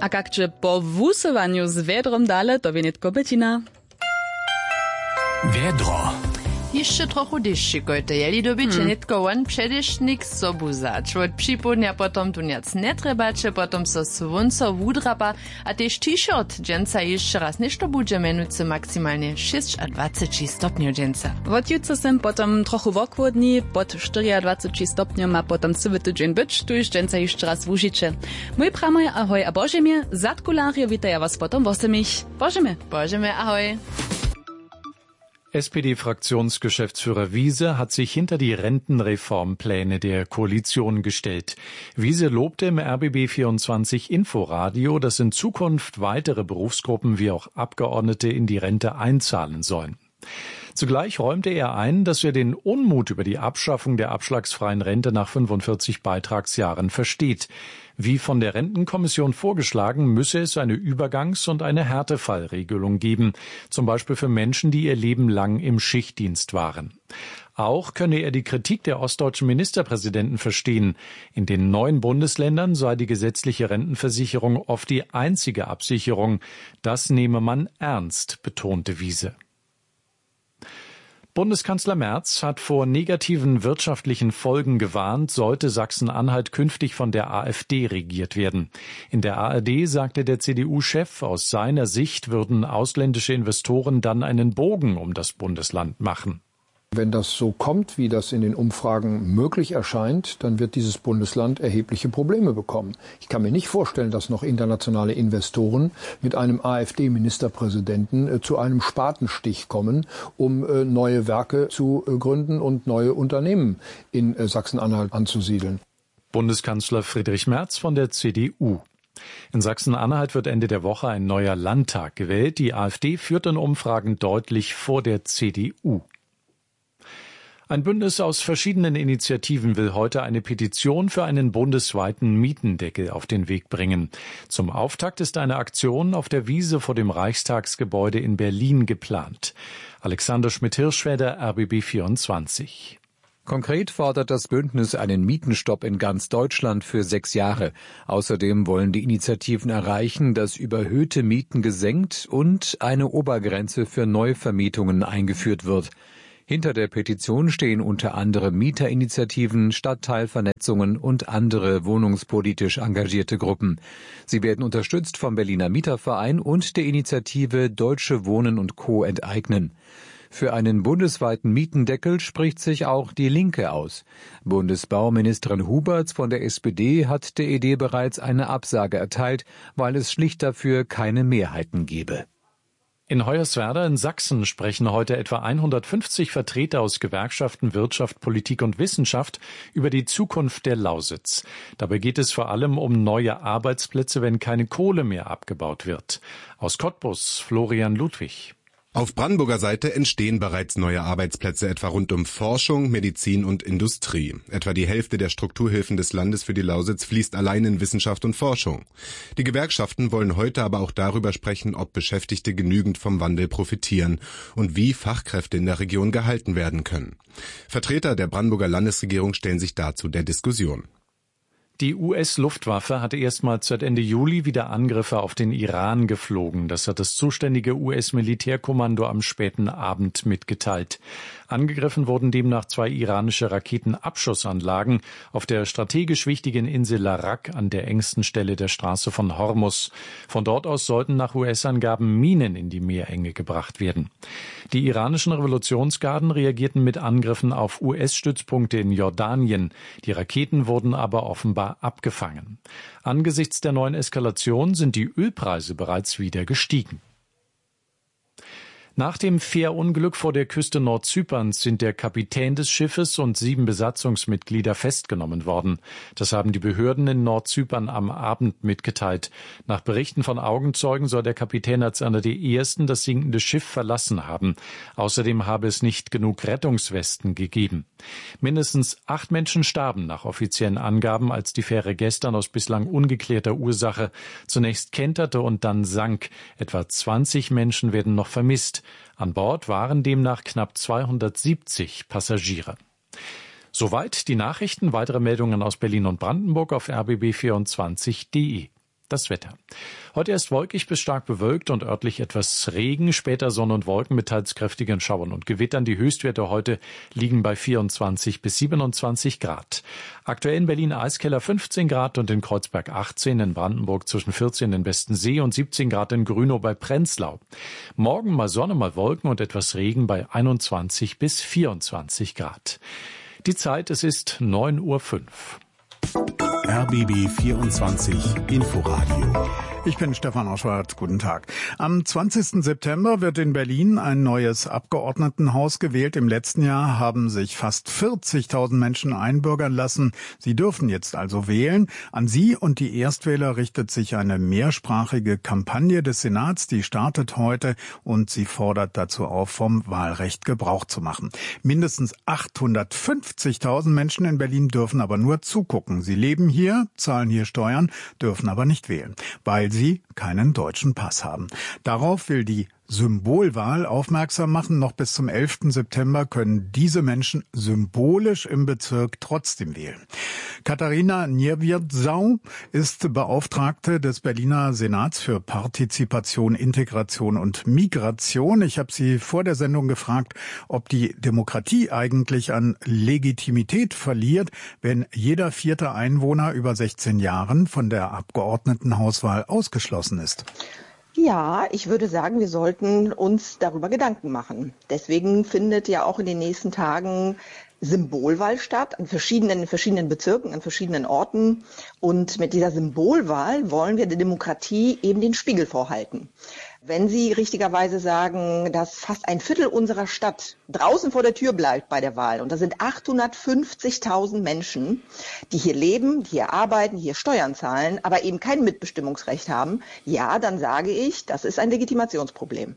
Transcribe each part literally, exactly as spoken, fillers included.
A kakże po wusowaniu z wiadrom dale, to wienitko Bettina. Wiadro. Jeszcze trochu deszczykojte, jeli dobić hmm. netko on przedešnik sobu zač. Od przypodnia potom tu nic nie trebače, potom so słonco wudrapa, a też t-shirt dżęca jeszcze raz niż to będzie menuce maksymalnie dwadzieścia sześć stopni dżęca. Od jutra sem potom trochu wokłodni, pod dwadzieścia cztery stopni ma potom cały tydzień być, tu już dżęca jeszcze raz wużycie. Mój pramaj, ahoj, a bożemie, zadkularie, witaja was potom wosemich. Bożemy. Bożemy, ahoj. S P D-Fraktionsgeschäftsführer Wiese hat sich hinter die Rentenreformpläne der Koalition gestellt. Wiese lobte im R B B vierundzwanzig Inforadio, dass in Zukunft weitere Berufsgruppen wie auch Abgeordnete in die Rente einzahlen sollen. Zugleich räumte er ein, dass er den Unmut über die Abschaffung der abschlagsfreien Rente nach fünfundvierzig Beitragsjahren versteht. Wie von der Rentenkommission vorgeschlagen, müsse es eine Übergangs- und eine Härtefallregelung geben, zum Beispiel für Menschen, die ihr Leben lang im Schichtdienst waren. Auch könne er die Kritik der ostdeutschen Ministerpräsidenten verstehen. In den neuen Bundesländern sei die gesetzliche Rentenversicherung oft die einzige Absicherung. Das nehme man ernst, betonte Wiese. Bundeskanzler Merz hat vor negativen wirtschaftlichen Folgen gewarnt, sollte Sachsen-Anhalt künftig von der AfD regiert werden. In der A R D sagte der C D U-Chef, aus seiner Sicht würden ausländische Investoren dann einen Bogen um das Bundesland machen. Wenn das so kommt, wie das in den Umfragen möglich erscheint, dann wird dieses Bundesland erhebliche Probleme bekommen. Ich kann mir nicht vorstellen, dass noch internationale Investoren mit einem AfD-Ministerpräsidenten äh, zu einem Spatenstich kommen, um äh, neue Werke zu äh, gründen und neue Unternehmen in äh, Sachsen-Anhalt anzusiedeln. Bundeskanzler Friedrich Merz von der C D U. In Sachsen-Anhalt wird Ende der Woche ein neuer Landtag gewählt. Die AfD führt in Umfragen deutlich vor der C D U. Ein Bündnis aus verschiedenen Initiativen will heute eine Petition für einen bundesweiten Mietendeckel auf den Weg bringen. Zum Auftakt ist eine Aktion auf der Wiese vor dem Reichstagsgebäude in Berlin geplant. Alexander Schmidt-Hirschfeder, R B B vierundzwanzig. Konkret fordert das Bündnis einen Mietenstopp in ganz Deutschland für sechs Jahre. Außerdem wollen die Initiativen erreichen, dass überhöhte Mieten gesenkt und eine Obergrenze für Neuvermietungen eingeführt wird. Hinter der Petition stehen unter anderem Mieterinitiativen, Stadtteilvernetzungen und andere wohnungspolitisch engagierte Gruppen. Sie werden unterstützt vom Berliner Mieterverein und der Initiative Deutsche Wohnen und Co. enteignen. Für einen bundesweiten Mietendeckel spricht sich auch die Linke aus. Bundesbauministerin Huberts von der S P D hat der Idee bereits eine Absage erteilt, weil es schlicht dafür keine Mehrheiten gebe. In Hoyerswerda in Sachsen sprechen heute etwa hundertfünfzig Vertreter aus Gewerkschaften, Wirtschaft, Politik und Wissenschaft über die Zukunft der Lausitz. Dabei geht es vor allem um neue Arbeitsplätze, wenn keine Kohle mehr abgebaut wird. Aus Cottbus Florian Ludwig. Auf Brandenburger Seite entstehen bereits neue Arbeitsplätze, etwa rund um Forschung, Medizin und Industrie. Etwa die Hälfte der Strukturhilfen des Landes für die Lausitz fließt allein in Wissenschaft und Forschung. Die Gewerkschaften wollen heute aber auch darüber sprechen, ob Beschäftigte genügend vom Wandel profitieren und wie Fachkräfte in der Region gehalten werden können. Vertreter der Brandenburger Landesregierung stellen sich dazu der Diskussion. Die U S-Luftwaffe hatte erstmals seit Ende Juli wieder Angriffe auf den Iran geflogen. Das hat das zuständige U S-Militärkommando am späten Abend mitgeteilt. Angegriffen wurden demnach zwei iranische Raketenabschussanlagen auf der strategisch wichtigen Insel Larak an der engsten Stelle der Straße von Hormuz. Von dort aus sollten nach U S-Angaben Minen in die Meerenge gebracht werden. Die iranischen Revolutionsgarden reagierten mit Angriffen auf U S-Stützpunkte in Jordanien. Die Raketen wurden aber offenbar abgefangen. Angesichts der neuen Eskalation sind die Ölpreise bereits wieder gestiegen. Nach dem Fährunglück vor der Küste Nordzyperns sind der Kapitän des Schiffes und sieben Besatzungsmitglieder festgenommen worden. Das haben die Behörden in Nordzypern am Abend mitgeteilt. Nach Berichten von Augenzeugen soll der Kapitän als einer der ersten das sinkende Schiff verlassen haben. Außerdem habe es nicht genug Rettungswesten gegeben. Mindestens acht Menschen starben nach offiziellen Angaben, als die Fähre gestern aus bislang ungeklärter Ursache zunächst kenterte und dann sank. Etwa zwanzig Menschen werden noch vermisst. An Bord waren demnach knapp zweihundertsiebzig Passagiere. Soweit die Nachrichten. Weitere Meldungen aus Berlin und Brandenburg auf r b b vierundzwanzig punkt de. Das Wetter. Heute erst wolkig bis stark bewölkt und örtlich etwas Regen, später Sonne und Wolken mit teils kräftigen Schauern und Gewittern. Die Höchstwerte heute liegen bei vierundzwanzig bis siebenundzwanzig Grad. Aktuell in Berlin Eiskeller fünfzehn Grad und in Kreuzberg achtzehn, in Brandenburg zwischen vierzehn in Bestensee und siebzehn Grad in Grünow bei Prenzlau. Morgen mal Sonne, mal Wolken und etwas Regen bei einundzwanzig bis vierundzwanzig Grad. Die Zeit, es ist neun Uhr fünf. R B B vierundzwanzig Inforadio. Ich bin Stefan Oschwart. Guten Tag. Am zwanzigsten September wird in Berlin ein neues Abgeordnetenhaus gewählt. Im letzten Jahr haben sich fast vierzigtausend Menschen einbürgern lassen. Sie dürfen jetzt also wählen. An Sie und die Erstwähler richtet sich eine mehrsprachige Kampagne des Senats. Die startet heute und sie fordert dazu auf, vom Wahlrecht Gebrauch zu machen. Mindestens achthundertfünfzigtausend Menschen in Berlin dürfen aber nur zugucken. Sie leben hier, zahlen hier Steuern, dürfen aber nicht wählen, weil sie keinen deutschen Pass haben. Darauf will die Symbolwahl aufmerksam machen. Noch bis zum elften September können diese Menschen symbolisch im Bezirk trotzdem wählen. Katharina Niewierdzau ist Beauftragte des Berliner Senats für Partizipation, Integration und Migration. Ich habe sie vor der Sendung gefragt, ob die Demokratie eigentlich an Legitimität verliert, wenn jeder vierte Einwohner über sechzehn Jahren von der Abgeordnetenhauswahl ausgeschlossen ist. Ja, ich würde sagen, wir sollten uns darüber Gedanken machen. Deswegen findet ja auch in den nächsten Tagen Symbolwahl statt, an verschiedenen, in verschiedenen Bezirken, an verschiedenen Orten. Und mit dieser Symbolwahl wollen wir der Demokratie eben den Spiegel vorhalten. Wenn Sie richtigerweise sagen, dass fast ein Viertel unserer Stadt draußen vor der Tür bleibt bei der Wahl, und das sind achthundertfünfzigtausend Menschen, die hier leben, die hier arbeiten, hier Steuern zahlen, aber eben kein Mitbestimmungsrecht haben, ja, dann sage ich, das ist ein Legitimationsproblem.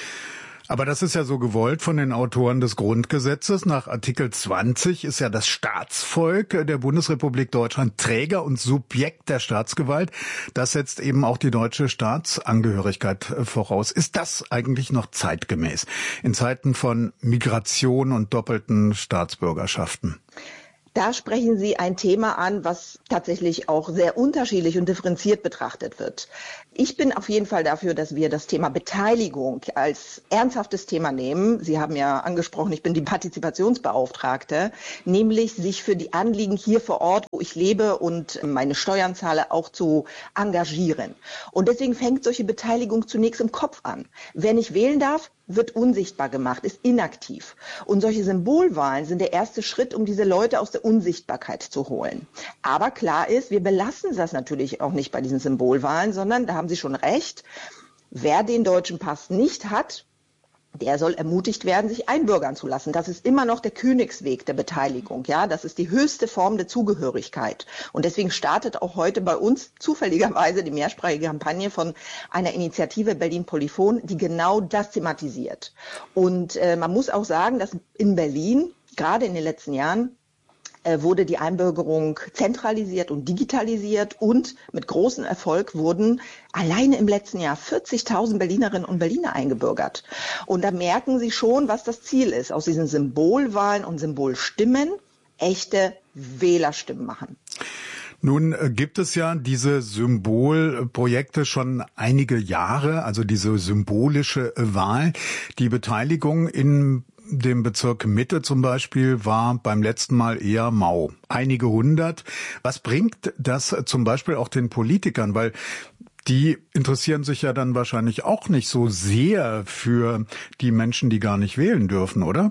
Aber das ist ja so gewollt von den Autoren des Grundgesetzes. Nach Artikel zwanzig ist ja das Staatsvolk der Bundesrepublik Deutschland Träger und Subjekt der Staatsgewalt. Das setzt eben auch die deutsche Staatsangehörigkeit voraus. Ist das eigentlich noch zeitgemäß in Zeiten von Migration und doppelten Staatsbürgerschaften? Da sprechen Sie ein Thema an, was tatsächlich auch sehr unterschiedlich und differenziert betrachtet wird. Ich bin auf jeden Fall dafür, dass wir das Thema Beteiligung als ernsthaftes Thema nehmen. Sie haben ja angesprochen, ich bin die Partizipationsbeauftragte, nämlich sich für die Anliegen hier vor Ort, wo ich lebe und meine Steuern zahle, auch zu engagieren. Und deswegen fängt solche Beteiligung zunächst im Kopf an. Wer nicht wählen darf, wird unsichtbar gemacht, ist inaktiv. Und solche Symbolwahlen sind der erste Schritt, um diese Leute aus der Unsichtbarkeit zu holen. Aber klar ist, wir belassen das natürlich auch nicht bei diesen Symbolwahlen, sondern da haben Sie schon recht, wer den deutschen Pass nicht hat, der soll ermutigt werden, sich einbürgern zu lassen. Das ist immer noch der Königsweg der Beteiligung. Ja, das ist die höchste Form der Zugehörigkeit. Und deswegen startet auch heute bei uns zufälligerweise die mehrsprachige Kampagne von einer Initiative Berlin Polyphon, die genau das thematisiert. Und äh, man muss auch sagen, dass in Berlin, gerade in den letzten Jahren, wurde die Einbürgerung zentralisiert und digitalisiert und mit großem Erfolg wurden alleine im letzten Jahr vierzigtausend Berlinerinnen und Berliner eingebürgert. Und da merken Sie schon, was das Ziel ist, aus diesen Symbolwahlen und Symbolstimmen echte Wählerstimmen machen. Nun gibt es ja diese Symbolprojekte schon einige Jahre, also diese symbolische Wahl. Die Beteiligung in dem Bezirk Mitte zum Beispiel war beim letzten Mal eher mau. Einige hundert. Was bringt das zum Beispiel auch den Politikern? Weil die interessieren sich ja dann wahrscheinlich auch nicht so sehr für die Menschen, die gar nicht wählen dürfen, oder?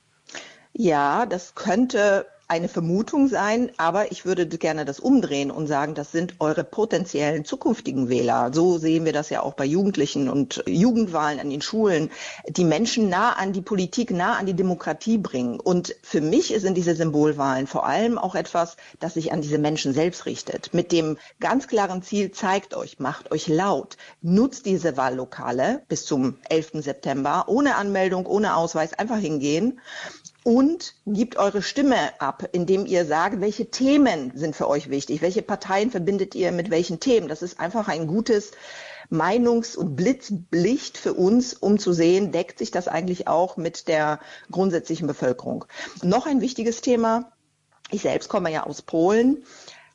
Ja, das könnte eine Vermutung sein, aber ich würde gerne das umdrehen und sagen, das sind eure potenziellen zukünftigen Wähler. So sehen wir das ja auch bei Jugendlichen und Jugendwahlen an den Schulen, die Menschen nah an die Politik, nah an die Demokratie bringen. Und für mich sind diese Symbolwahlen vor allem auch etwas, das sich an diese Menschen selbst richtet. Mit dem ganz klaren Ziel, zeigt euch, macht euch laut, nutzt diese Wahllokale bis zum elften September, ohne Anmeldung, ohne Ausweis, einfach hingehen. Und gebt eure Stimme ab, indem ihr sagt, welche Themen sind für euch wichtig, welche Parteien verbindet ihr mit welchen Themen. Das ist einfach ein gutes Meinungs- und Blitzlicht für uns, um zu sehen, deckt sich das eigentlich auch mit der grundsätzlichen Bevölkerung. Noch ein wichtiges Thema, ich selbst komme ja aus Polen.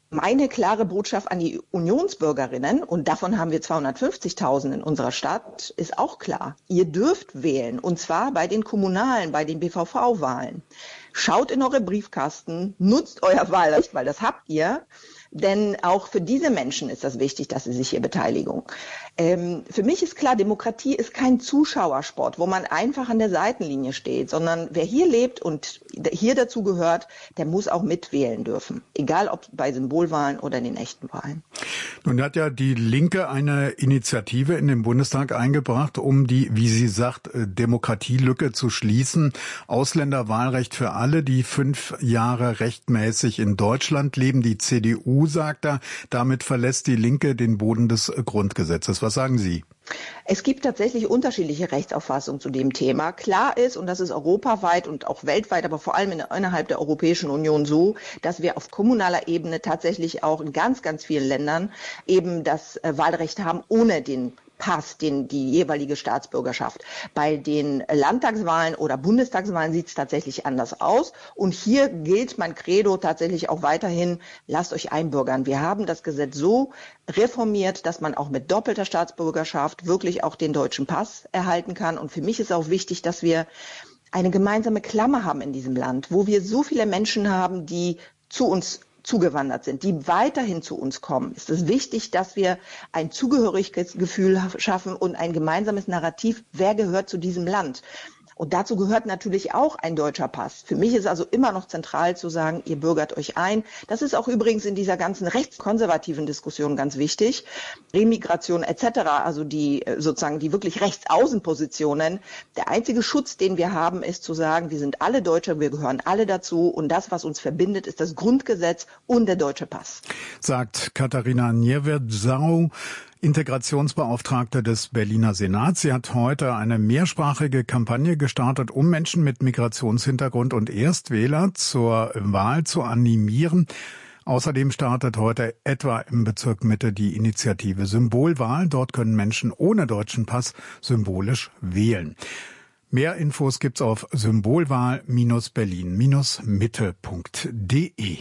Meine klare Botschaft an die Unionsbürgerinnen, und davon haben wir zweihundertfünfzigtausend in unserer Stadt, ist auch klar. Ihr dürft wählen, und zwar bei den kommunalen, bei den B V V-Wahlen. Schaut in eure Briefkasten, nutzt euer Wahlrecht, weil das habt ihr. Denn auch für diese Menschen ist das wichtig, dass sie sich hier beteiligen. Ähm, für mich ist klar, Demokratie ist kein Zuschauersport, wo man einfach an der Seitenlinie steht, sondern wer hier lebt und hier dazu gehört, der muss auch mitwählen dürfen. Egal ob bei Symbolwahlen oder in den echten Wahlen. Nun hat ja die Linke eine Initiative in den Bundestag eingebracht, um die, wie sie sagt, Demokratielücke zu schließen. Ausländerwahlrecht für alle, die fünf Jahre rechtmäßig in Deutschland leben. Die C D U sagt er, damit verlässt die Linke den Boden des Grundgesetzes. Was sagen Sie? Es gibt tatsächlich unterschiedliche Rechtsauffassungen zu dem Thema. Klar ist, und das ist europaweit und auch weltweit, aber vor allem innerhalb der Europäischen Union so, dass wir auf kommunaler Ebene tatsächlich auch in ganz, ganz vielen Ländern eben das Wahlrecht haben, ohne den Pass, den, die jeweilige Staatsbürgerschaft. Bei den Landtagswahlen oder Bundestagswahlen sieht es tatsächlich anders aus. Und hier gilt mein Credo tatsächlich auch weiterhin, lasst euch einbürgern. Wir haben das Gesetz so reformiert, dass man auch mit doppelter Staatsbürgerschaft wirklich auch den deutschen Pass erhalten kann. Und für mich ist auch wichtig, dass wir eine gemeinsame Klammer haben in diesem Land, wo wir so viele Menschen haben, die zu uns zugewandert sind, die weiterhin zu uns kommen, ist es wichtig, dass wir ein Zugehörigkeitsgefühl schaffen und ein gemeinsames Narrativ, wer gehört zu diesem Land. Und dazu gehört natürlich auch ein deutscher Pass. Für mich ist also immer noch zentral zu sagen, ihr bürgert euch ein. Das ist auch übrigens in dieser ganzen rechtskonservativen Diskussion ganz wichtig. Remigration et cetera, also die sozusagen die wirklich Rechtsaußenpositionen. Der einzige Schutz, den wir haben, ist zu sagen, wir sind alle Deutsche, wir gehören alle dazu. Und das, was uns verbindet, ist das Grundgesetz und der deutsche Pass. Sagt Katharina Niewiad-Sau, Integrationsbeauftragte des Berliner Senats. Sie hat heute eine mehrsprachige Kampagne gestartet, um Menschen mit Migrationshintergrund und Erstwähler zur Wahl zu animieren. Außerdem startet heute etwa im Bezirk Mitte die Initiative Symbolwahl. Dort können Menschen ohne deutschen Pass symbolisch wählen. Mehr Infos gibt's auf symbolwahl Berlin Mitte punkt de.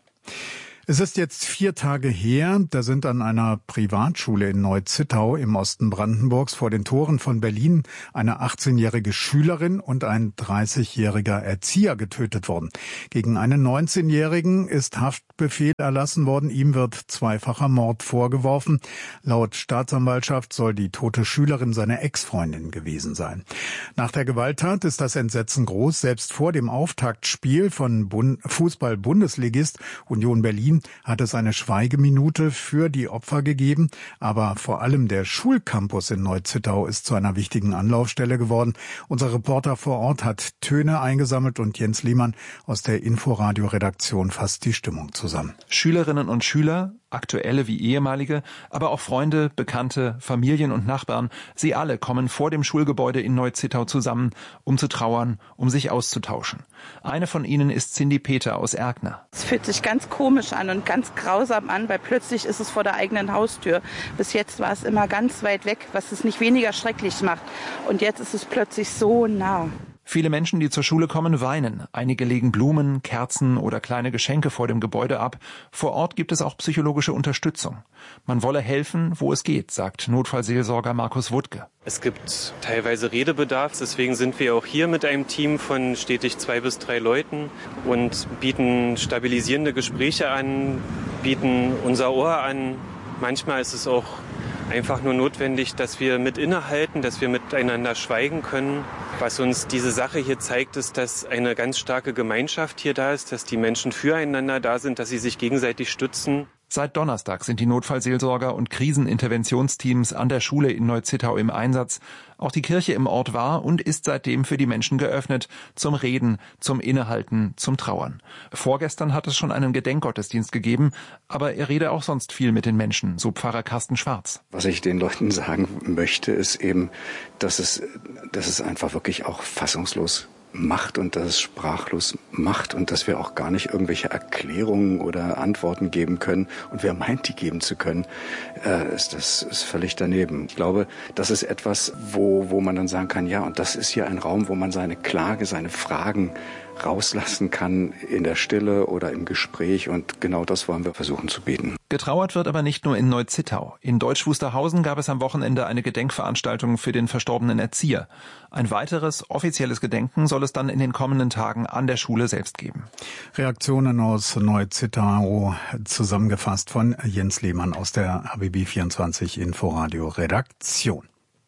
Es ist jetzt vier Tage her, da sind an einer Privatschule in Neu-Zittau im Osten Brandenburgs vor den Toren von Berlin eine achtzehnjährige Schülerin und ein dreißigjähriger Erzieher getötet worden. Gegen einen neunzehnjährigen ist Haftbefehl erlassen worden, ihm wird zweifacher Mord vorgeworfen. Laut Staatsanwaltschaft soll die tote Schülerin seine Ex-Freundin gewesen sein. Nach der Gewalttat ist das Entsetzen groß. Selbst vor dem Auftaktspiel von Bund- Fußball-Bundesligist Union Berlin hat es eine Schweigeminute für die Opfer gegeben, aber vor allem der Schulcampus in Neu-Zittau ist zu einer wichtigen Anlaufstelle geworden. Unser Reporter vor Ort hat Töne eingesammelt und Jens Lehmann aus der Inforadio-Redaktion fasst die Stimmung zusammen. Schülerinnen und Schüler, aktuelle wie ehemalige, aber auch Freunde, Bekannte, Familien und Nachbarn, sie alle kommen vor dem Schulgebäude in Neu-Zittau zusammen, um zu trauern, um sich auszutauschen. Eine von ihnen ist Cindy Peter aus Erkner. Es fühlt sich ganz komisch an und ganz grausam an, weil plötzlich ist es vor der eigenen Haustür. Bis jetzt war es immer ganz weit weg, was es nicht weniger schrecklich macht. Und jetzt ist es plötzlich so nah. Viele Menschen, die zur Schule kommen, weinen. Einige legen Blumen, Kerzen oder kleine Geschenke vor dem Gebäude ab. Vor Ort gibt es auch psychologische Unterstützung. Man wolle helfen, wo es geht, sagt Notfallseelsorger Markus Wuttke. Es gibt teilweise Redebedarf, deswegen sind wir auch hier mit einem Team von stetig zwei bis drei Leuten und bieten stabilisierende Gespräche an, bieten unser Ohr an. Manchmal ist es auch einfach nur notwendig, dass wir mit innehalten, dass wir miteinander schweigen können. Was uns diese Sache hier zeigt, ist, dass eine ganz starke Gemeinschaft hier da ist, dass die Menschen füreinander da sind, dass sie sich gegenseitig stützen. Seit Donnerstag sind die Notfallseelsorger und Kriseninterventionsteams an der Schule in Neu-Zittau im Einsatz. Auch die Kirche im Ort war und ist seitdem für die Menschen geöffnet, zum Reden, zum Innehalten, zum Trauern. Vorgestern hat es schon einen Gedenkgottesdienst gegeben, aber er rede auch sonst viel mit den Menschen, so Pfarrer Carsten Schwarz. Was ich den Leuten sagen möchte, ist eben, dass es, dass es einfach wirklich auch fassungslos macht und dass es sprachlos macht und dass wir auch gar nicht irgendwelche Erklärungen oder Antworten geben können. Und wer meint, die geben zu können, äh, ist das ist völlig daneben. Ich glaube, das ist etwas, wo, wo man dann sagen kann, ja, und das ist hier ein Raum, wo man seine Klage, seine Fragen rauslassen kann in der Stille oder im Gespräch. Und genau das wollen wir versuchen zu bieten. Getrauert wird aber nicht nur in Neu-Zittau. In Deutsch Wusterhausen gab es am Wochenende eine Gedenkveranstaltung für den verstorbenen Erzieher. Ein weiteres offizielles Gedenken soll es dann in den kommenden Tagen an der Schule selbst geben. Reaktionen aus Neu-Zittau zusammengefasst von Jens Lehmann aus der R B B vierundzwanzig Inforadio Redaktion.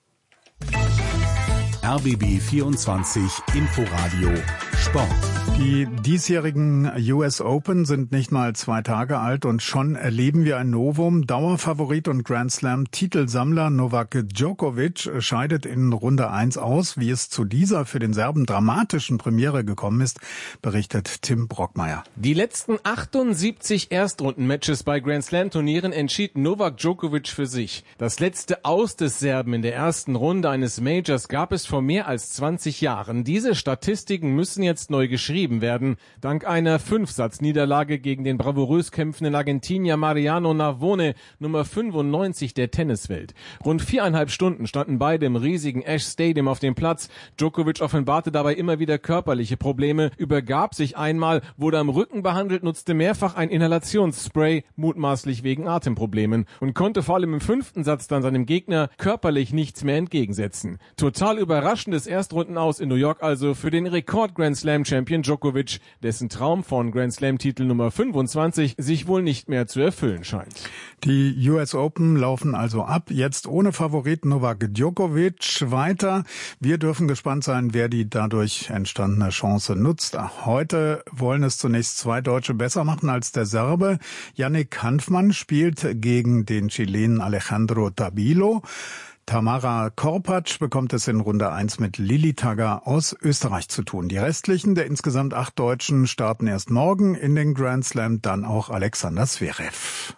R B B vierundzwanzig Inforadio Sport. Die diesjährigen U S Open sind nicht mal zwei Tage alt und schon erleben wir ein Novum. Dauerfavorit und Grand Slam Titelsammler Novak Djokovic scheidet in Runde eins aus. Wie es zu dieser für den Serben dramatischen Premiere gekommen ist, berichtet Tim Brockmeier. Die letzten achtundsiebzig Erstrundenmatches bei Grand Slam Turnieren entschied Novak Djokovic für sich. Das letzte Aus des Serben in der ersten Runde eines Majors gab es vor mehr als zwanzig Jahren. Diese Statistiken müssen jetzt neu geschrieben werden. Dank einer Fünfsatzniederlage gegen den bravourös kämpfenden Argentinier Mariano Navone, Nummer fünfundneunzig der Tenniswelt. Rund viereinhalb Stunden standen beide im riesigen Ash Stadium auf dem Platz. Djokovic offenbarte dabei immer wieder körperliche Probleme, übergab sich einmal, wurde am Rücken behandelt, nutzte mehrfach ein Inhalationsspray, mutmaßlich wegen Atemproblemen, und konnte vor allem im fünften Satz dann seinem Gegner körperlich nichts mehr entgegensetzen. Total überraschendes Erstrundenaus in New York also für den Rekord-Grand Slam-Champion Djokovic, dessen Traum von Grand Slam-Titel Nummer fünfundzwanzig sich wohl nicht mehr zu erfüllen scheint. Die U S Open laufen also ab, jetzt ohne Favorit Novak Djokovic weiter. Wir dürfen gespannt sein, wer die dadurch entstandene Chance nutzt. Heute wollen es zunächst zwei Deutsche besser machen als der Serbe. Yannick Hanfmann spielt gegen den Chilenen Alejandro Tabilo. Tamara Korpatsch bekommt es in Runde eins mit Lilly Tagger aus Österreich zu tun. Die restlichen der insgesamt acht Deutschen starten erst morgen in den Grand Slam, dann auch Alexander Zverev.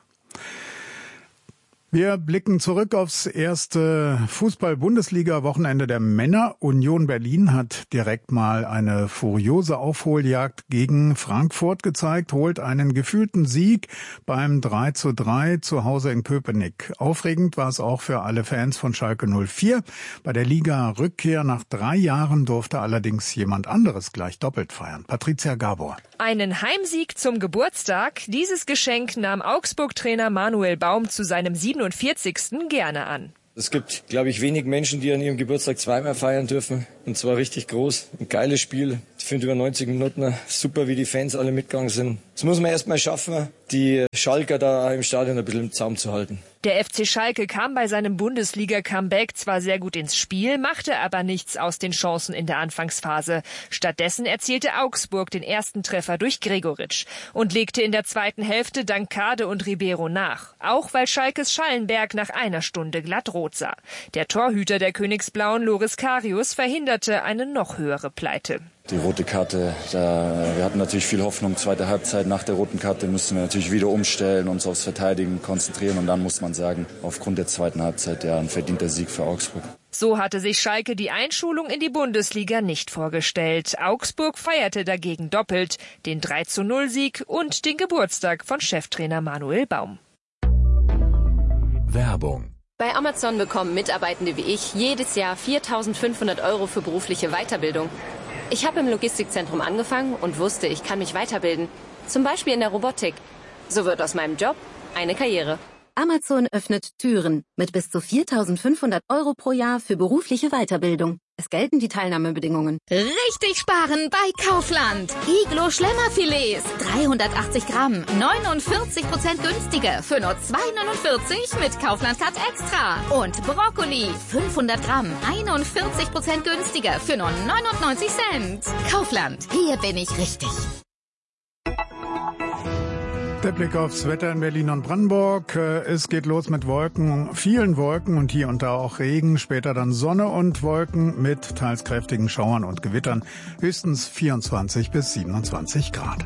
Wir blicken zurück aufs erste Fußball-Bundesliga-Wochenende der Männer. Union Berlin hat direkt mal eine furiose Aufholjagd gegen Frankfurt gezeigt, holt einen gefühlten Sieg beim drei zu drei zu Hause in Köpenick. Aufregend war es auch für alle Fans von Schalke null vier. Bei der Liga-Rückkehr nach drei Jahren durfte allerdings jemand anderes gleich doppelt feiern. Patricia Gabor. Einen Heimsieg zum Geburtstag. Dieses Geschenk nahm Augsburg-Trainer Manuel Baum zu seinem siebenundvierzigsten gerne an. Es gibt, glaube ich, wenig Menschen, die an ihrem Geburtstag zweimal feiern dürfen. Und zwar richtig groß. Ein geiles Spiel. Ich finde über neunzig Minuten super, wie die Fans alle mitgegangen sind. Das muss man erst mal schaffen, die Schalker da im Stadion ein bisschen im Zaum zu halten. Der F C Schalke kam bei seinem Bundesliga-Comeback zwar sehr gut ins Spiel, machte aber nichts aus den Chancen in der Anfangsphase. Stattdessen erzielte Augsburg den ersten Treffer durch Gregoritsch und legte in der zweiten Hälfte dank Kade und Ribeiro nach. Auch weil Schalkes Schallenberg nach einer Stunde glatt rot sah. Der Torhüter der Königsblauen, Loris Karius, verhinderte eine noch höhere Pleite. Die rote Karte, da, wir hatten natürlich viel Hoffnung. Zweite Halbzeit nach der roten Karte mussten wir natürlich wieder umstellen, uns aufs Verteidigen konzentrieren. Und dann muss man sagen, aufgrund der zweiten Halbzeit ja ein verdienter Sieg für Augsburg. So hatte sich Schalke die Einschulung in die Bundesliga nicht vorgestellt. Augsburg feierte dagegen doppelt den drei zu null Sieg und den Geburtstag von Cheftrainer Manuel Baum. Werbung. Bei Amazon bekommen Mitarbeitende wie ich jedes Jahr viertausendfünfhundert Euro für berufliche Weiterbildung. Ich habe im Logistikzentrum angefangen und wusste, ich kann mich weiterbilden. Zum Beispiel in der Robotik. So wird aus meinem Job eine Karriere. Amazon öffnet Türen mit bis zu viertausendfünfhundert Euro pro Jahr für berufliche Weiterbildung. Es gelten die Teilnahmebedingungen. Richtig sparen bei Kaufland. Iglo Schlemmerfilets, dreihundertachtzig Gramm, neunundvierzig Prozent günstiger für nur zwei neunundvierzig mit Kaufland Cut Extra. Und Brokkoli, fünfhundert Gramm, einundvierzig Prozent günstiger für nur neunundneunzig Cent. Kaufland, hier bin ich richtig. Der Blick aufs Wetter in Berlin und Brandenburg. Es geht los mit Wolken, vielen Wolken und hier und da auch Regen. Später dann Sonne und Wolken mit teils kräftigen Schauern und Gewittern. Höchstens vierundzwanzig bis siebenundzwanzig Grad.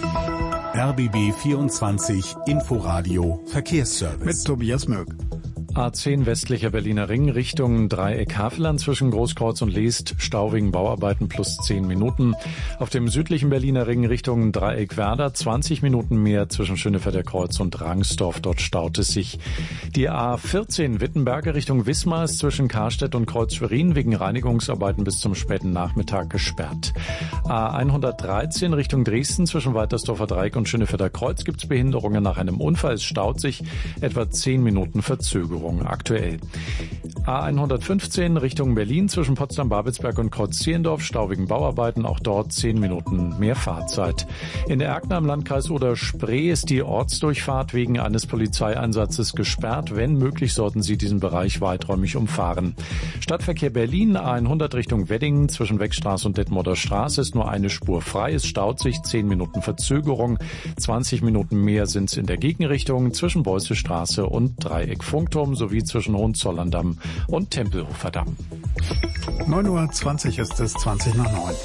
R B B vierundzwanzig Inforadio Verkehrsservice. Mit Tobias Möck. A zehn westlicher Berliner Ring Richtung Dreieck Havelland zwischen Großkreuz und Leest, Stau wegen Bauarbeiten plus zehn Minuten. Auf dem südlichen Berliner Ring Richtung Dreieck Werder zwanzig Minuten mehr zwischen Schönefelder Kreuz und Rangsdorf, dort staut es sich. Die A vierzehn Wittenberge Richtung Wismar ist zwischen Karstedt und Kreuz Schwerin wegen Reinigungsarbeiten bis zum späten Nachmittag gesperrt. A hundertdreizehn Richtung Dresden zwischen Weitersdorfer Dreieck und Schönefelder Kreuz gibt es Behinderungen nach einem Unfall. Es staut sich, etwa zehn Minuten Verzögerung aktuell. A hundertfünfzehn Richtung Berlin zwischen Potsdam-Babelsberg und Kreuz-Zehlendorf, Stau wegen Bauarbeiten, auch dort zehn Minuten mehr Fahrzeit. In der Erkner im Landkreis Oder-Spree ist die Ortsdurchfahrt wegen eines Polizeieinsatzes gesperrt. Wenn möglich, sollten Sie diesen Bereich weiträumig umfahren. Stadtverkehr Berlin, A hundert Richtung Weddingen zwischen Weckstraße und Detmolder Straße ist nur eine Spur frei. Es staut sich, zehn Minuten Verzögerung. zwanzig Minuten mehr sind es in der Gegenrichtung zwischen Beutze Straße und Dreieck Funkturm sowie zwischen Hohenzollern-Damm und Tempelhofer Damm. neun Uhr zwanzig ist es, zwanzig nach neun.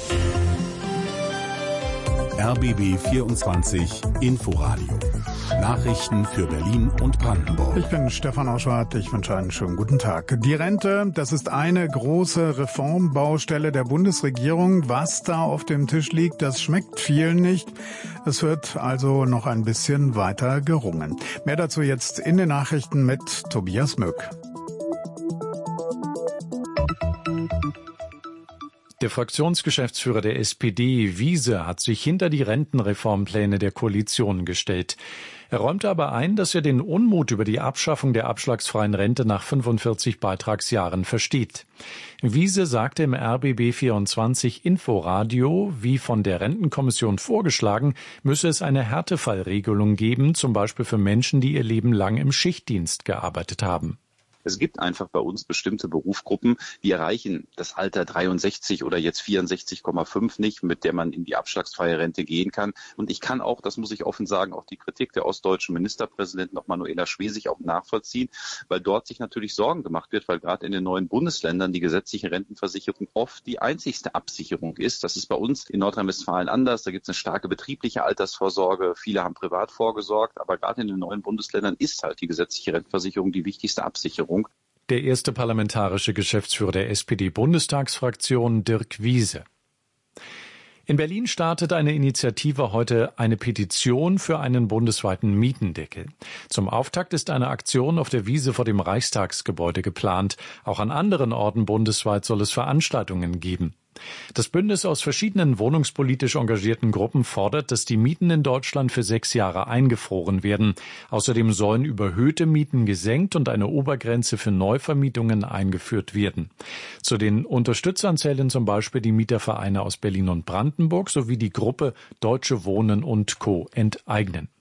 R B B vierundzwanzig Inforadio. Nachrichten für Berlin und Brandenburg. Ich bin Stefan Oschwart, ich wünsche einen schönen guten Tag. Die Rente, das ist eine große Reformbaustelle der Bundesregierung. Was da auf dem Tisch liegt, das schmeckt vielen nicht. Es wird also noch ein bisschen weiter gerungen. Mehr dazu jetzt in den Nachrichten mit Tobias Möck. Der Fraktionsgeschäftsführer der S P D, Wiese, hat sich hinter die Rentenreformpläne der Koalition gestellt. Er räumte aber ein, dass er den Unmut über die Abschaffung der abschlagsfreien Rente nach fünfundvierzig Beitragsjahren versteht. Wiese sagte im R B B vierundzwanzig Inforadio, wie von der Rentenkommission vorgeschlagen, müsse es eine Härtefallregelung geben, zum Beispiel für Menschen, die ihr Leben lang im Schichtdienst gearbeitet haben. Es gibt einfach bei uns bestimmte Berufsgruppen, die erreichen das Alter dreiundsechzig oder jetzt vierundsechzig Komma fünf nicht, mit der man in die abschlagsfreie Rente gehen kann. Und ich kann auch, das muss ich offen sagen, auch die Kritik der ostdeutschen Ministerpräsidentin, auch Manuela Schwesig, auch nachvollziehen, weil dort sich natürlich Sorgen gemacht wird, weil gerade in den neuen Bundesländern die gesetzliche Rentenversicherung oft die einzigste Absicherung ist. Das ist bei uns in Nordrhein-Westfalen anders. Da gibt es eine starke betriebliche Altersvorsorge. Viele haben privat vorgesorgt, aber gerade in den neuen Bundesländern ist halt die gesetzliche Rentenversicherung die wichtigste Absicherung. Der erste parlamentarische Geschäftsführer der S P D-Bundestagsfraktion, Dirk Wiese. In Berlin startet eine Initiative heute eine Petition für einen bundesweiten Mietendeckel. Zum Auftakt ist eine Aktion auf der Wiese vor dem Reichstagsgebäude geplant. Auch an anderen Orten bundesweit soll es Veranstaltungen geben. Das Bündnis aus verschiedenen wohnungspolitisch engagierten Gruppen fordert, dass die Mieten in Deutschland für sechs Jahre eingefroren werden. Außerdem sollen überhöhte Mieten gesenkt und eine Obergrenze für Neuvermietungen eingeführt werden. Zu den Unterstützern zählen zum Beispiel die Mietervereine aus Berlin und Brandenburg sowie die Gruppe Deutsche Wohnen und Co. enteignen.